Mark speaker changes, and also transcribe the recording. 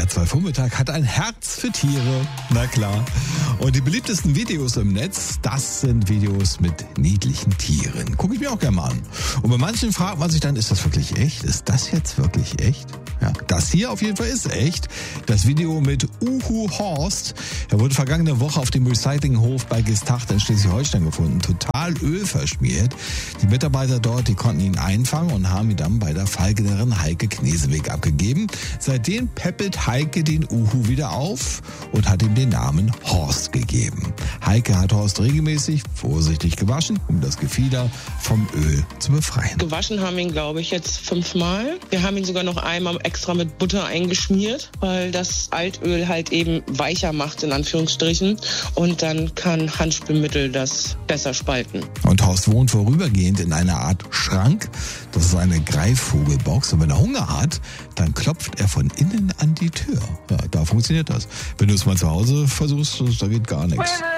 Speaker 1: SWR2 Vormittag hat ein Herz für Tiere, na klar. Und die beliebtesten Videos im Netz, das sind Videos mit niedlichen Tieren. Gucke ich mir auch gerne mal an. Und bei manchen fragt man sich dann, ist das wirklich echt? Ist das jetzt wirklich echt? Ja, das hier auf jeden Fall ist echt. Das Video mit Uhu Horst, er wurde vergangene Woche auf dem Recyclinghof bei Gestacht in Schleswig-Holstein gefunden. Total ölverschmiert. Die Mitarbeiter dort, die konnten ihn einfangen und haben ihn dann bei der Fallgängerin Heike Kneseweg abgegeben. Seitdem peppelt Heike den Uhu wieder auf und hat ihm den Namen Horst gegeben. Heike hat Horst regelmäßig vorsichtig gewaschen, um das Gefieder vom Öl zu befreien.
Speaker 2: Gewaschen haben wir ihn, glaube ich, jetzt 5-mal. Wir haben ihn sogar noch einmal extra mit Butter eingeschmiert, weil das Altöl halt eben weicher macht, in Anführungsstrichen. Und dann kann Handspülmittel das besser spalten.
Speaker 1: Und Horst wohnt vorübergehend in einer Art Schrank. Das ist eine Greifvogelbox. Und wenn er Hunger hat, dann klopft er von innen an die Tür. Ja, da funktioniert das. Wenn du es mal zu Hause versuchst, da geht gar nichts.